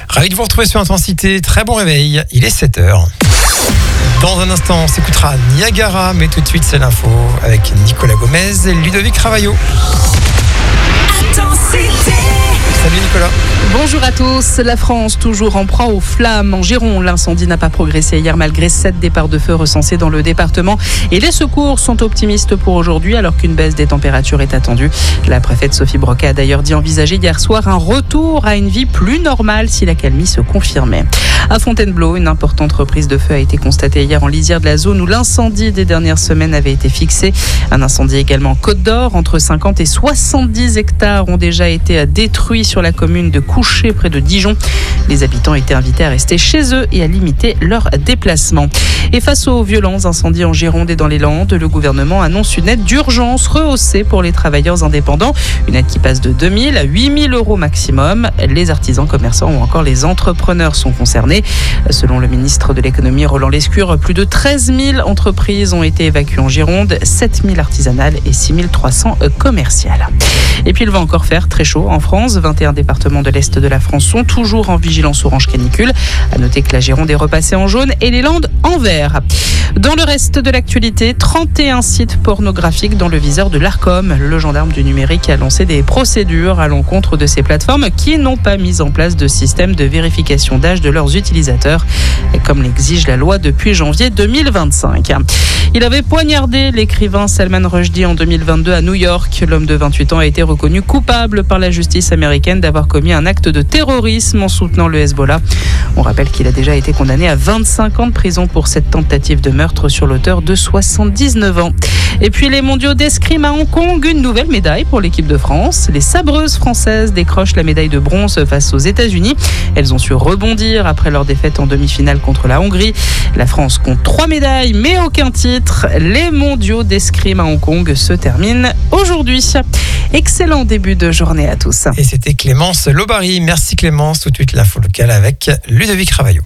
Ravi de vous retrouver sur Intensité. Très bon réveil, il est 7h. Dans un instant, on s'écoutera Niagara, mais tout de suite, c'est l'info avec Nicolas Gomez et Ludovic Ravaillot. Intensité. Salut Nicolas. Bonjour à tous. La France toujours en proie aux flammes. En Gironde, l'incendie n'a pas progressé hier malgré 7 départs de feu recensés dans le département. Et les secours sont optimistes pour aujourd'hui alors qu'une baisse des températures est attendue. La préfète Sophie Broquet a d'ailleurs dit envisager hier soir un retour à une vie plus normale si l'accalmie se confirmait. À Fontainebleau, une importante reprise de feu a été constatée hier en lisière de la zone où l'incendie des dernières semaines avait été fixé. Un incendie également en Côte d'Or. Entre 50 et 70 hectares ont déjà été détruits sur la commune de Couché près de Dijon. Les habitants étaient invités à rester chez eux et à limiter leurs déplacements. Et face aux violents incendies en Gironde et dans les Landes, le gouvernement annonce une aide d'urgence rehaussée pour les travailleurs indépendants. Une aide qui passe de 2 000 à 8 000 euros maximum. Les artisans, commerçants ou encore les entrepreneurs sont concernés. Selon le ministre de l'économie Roland Lescure, plus de 13 000 entreprises ont été évacuées en Gironde, 7 000 artisanales et 6 300 commerciales. Et puis il va encore faire très chaud en France. 21 départements de l'Est de la France sont toujours en vigilance orange canicule. À noter que la Gironde est repassée en jaune et les Landes en vert. Dans le reste de l'actualité, 31 sites pornographiques dans le viseur de l'Arcom. Le gendarme du numérique a lancé des procédures à l'encontre de ces plateformes qui n'ont pas mis en place de système de vérification d'âge de leurs utilisateurs, comme l'exige la loi depuis janvier 2025. Il avait poignardé l'écrivain Salman Rushdie en 2022 à New York. L'homme de 28 ans a été reconnu coupable par la justice américaine d'avoir commis un acte de terrorisme en soutenant le Hezbollah. On rappelle qu'il a déjà été condamné à 25 ans de prison pour cette tentative de meurtre sur l'auteur de 79 ans. Et puis les mondiaux d'escrime à Hong Kong, une nouvelle médaille pour l'équipe de France. Les sabreuses françaises décrochent la médaille de bronze face aux États-Unis. Elles ont su rebondir après leur défaite en demi-finale contre la Hongrie. La France compte 3 médailles mais aucun titre. Les mondiaux d'escrime à Hong Kong se terminent aujourd'hui. Excellent début de journée à tous. Et c'était Clémence Lobary. Merci Clémence. Tout de suite, l'info locale avec Ludovic Ravaillot.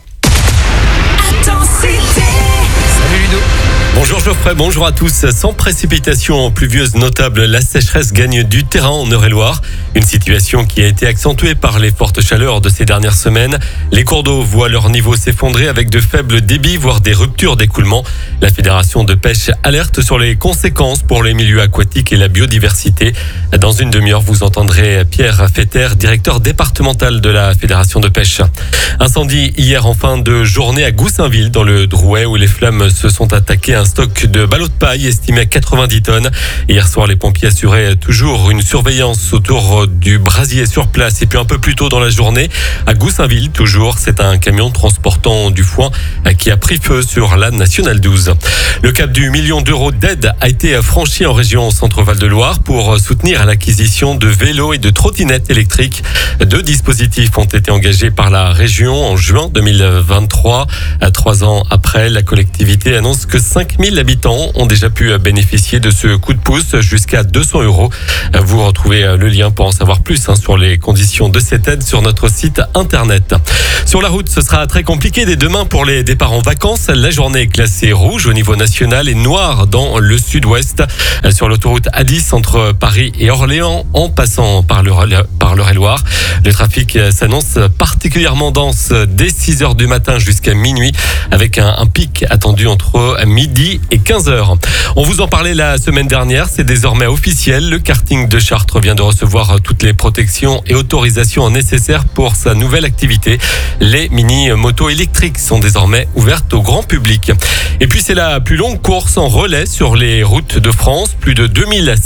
Intensité. Salut Ludo. Bonjour Geoffrey, bonjour à tous. Sans précipitation pluvieuse notable, la sécheresse gagne du terrain en Eure-et-Loire. Une situation qui a été accentuée par les fortes chaleurs de ces dernières semaines. Les cours d'eau voient leur niveau s'effondrer avec de faibles débits, voire des ruptures d'écoulement. La Fédération de pêche alerte sur les conséquences pour les milieux aquatiques et la biodiversité. Dans une demi-heure, vous entendrez Pierre Fetter, directeur départemental de la Fédération de pêche. Incendie hier en fin de journée à Goussainville, dans le Drouet, où les flammes se sont attaquées à un stock de ballots de paille estimé à 90 tonnes. Hier soir, les pompiers assuraient toujours une surveillance autour du brasier sur place. Et puis un peu plus tôt dans la journée, à Goussainville, toujours, c'est un camion transportant du foin qui a pris feu sur la Nationale 12. Le cap du million d'euros d'aide a été franchi en région Centre-Val de Loire pour soutenir l'acquisition de vélos et de trottinettes électriques. 2 dispositifs ont été engagés par la région en juin 2023. 3 ans après, la collectivité annonce que 5000 habitants ont déjà pu bénéficier de ce coup de pouce jusqu'à 200 €. Vous retrouvez le lien pour en savoir plus sur les conditions de cette aide sur notre site internet. Sur la route, ce sera très compliqué dès demain pour les départs en vacances. La journée est classée rouge au niveau national et noire dans le sud-ouest. Sur l'autoroute A10 entre Paris et Orléans, en passant par l'Eure-et-Loire. Le trafic s'annonce particulièrement dense dès 6h du matin jusqu'à minuit avec un pic attendu entre midi et 15h. On vous en parlait la semaine dernière, c'est désormais officiel. Le karting de Chartres vient de recevoir toutes les protections et autorisations nécessaires pour sa nouvelle activité. Les mini-motos électriques sont désormais ouvertes au grand public. Et puis c'est la plus longue course en relais sur les routes de France, plus de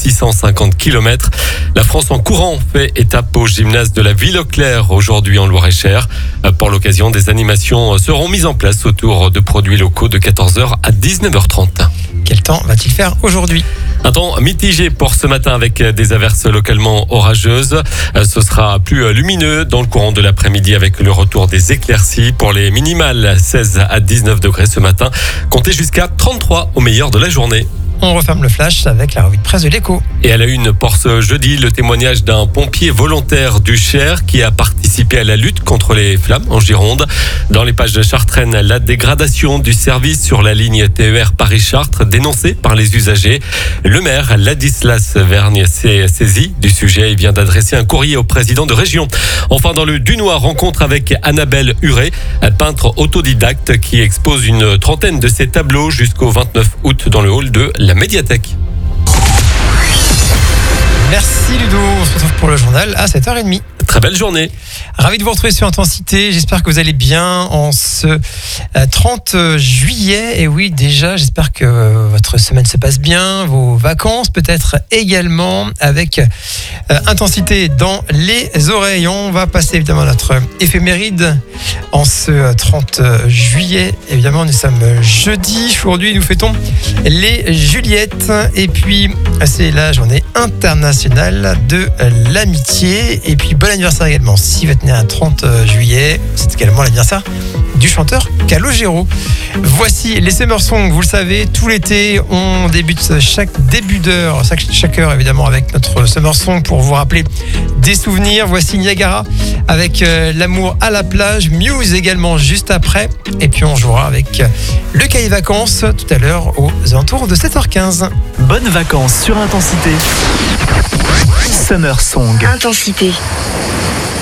2650 km. La France en courant fait étape au gymnase de la Ville-aux-Clercs aujourd'hui en Loir-et-Cher. Pour l'occasion, des animations seront mises en place autour de produits locaux de 14h à 19h30. Quel temps va-t-il faire aujourd'hui ? Un temps mitigé pour ce matin avec des averses localement orageuses. Ce sera plus lumineux dans le courant de l'après-midi avec le retour des éclaircies. Pour les minimales, 16 à 19 degrés ce matin. Comptez jusqu'à 33 au meilleur de la journée. on referme le flash avec la revue de presse de l'Écho. Et à la une pour ce jeudi, le témoignage d'un pompier volontaire du Cher qui a participé à la lutte contre les flammes en Gironde. Dans les pages de Chartraine, la dégradation du service sur la ligne TER Paris-Chartres dénoncée par les usagers. Le maire Ladislas Vergne s'est saisi du sujet et vient d'adresser un courrier au président de région. Enfin, dans le Dunois, rencontre avec Annabelle Huret, peintre autodidacte qui expose une trentaine de ses tableaux jusqu'au 29 août dans le hall de la médiathèque. Merci Ludo, on se retrouve pour le journal à 7h30. Très belle journée. Ravi de vous retrouver sur Intensité. J'espère que vous allez bien en ce 30 juillet. Et oui, déjà, j'espère que votre semaine se passe bien, vos vacances peut-être également, avec Intensité dans les oreilles. On va passer évidemment à notre éphéméride en ce 30 juillet. Évidemment, nous sommes jeudi. Aujourd'hui, nous fêtons les Juliettes. Et puis, c'est la journée internationale de l'amitié. Et puis, bon anniversaire également. Si vous êtes né un 30 juillet, c'est également l'anniversaire du chanteur Calogero. Voici les Summer Songs. Vous le savez, tout l'été, on débute chaque début d'heure, chaque heure évidemment, avec notre Summer Song pour vous rappeler des souvenirs. Voici Niagara avec L'amour à la plage. Muse également juste après. Et puis on jouera avec le cahier vacances tout à l'heure aux alentours de 7h15. Bonnes vacances sur Intensité. Summer Song. Intensité.